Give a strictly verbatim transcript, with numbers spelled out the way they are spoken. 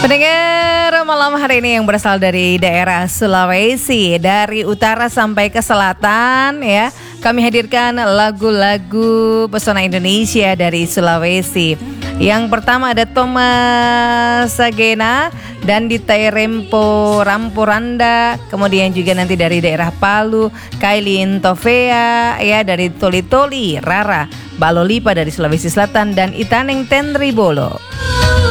Pendengar malam hari ini yang berasal dari daerah Sulawesi, dari utara sampai ke selatan ya, kami hadirkan lagu-lagu pesona Indonesia dari Sulawesi. Yang pertama ada Thomas Sagena dan di Tairempo Rampuranda, kemudian juga nanti dari daerah Palu, Kailin Tovea ya dari Toli Toli, Rara Balolipa dari Sulawesi Selatan dan Itaneng Tenribolo.